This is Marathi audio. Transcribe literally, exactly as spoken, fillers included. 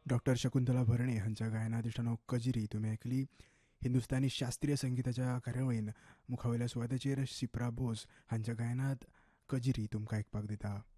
डॉक्टर शकुंतला भरणे हांच्या गायनाधिष्ठानो कजिरी तुमी आयकली. हिंदुस्थानी शास्त्रीय संगीताच्या कार्यावळीन मुखावयल्या सुवातेचेर सिप्रा बोस हांच्या गायनात कजिरी तुमकां आयकपाक दिता.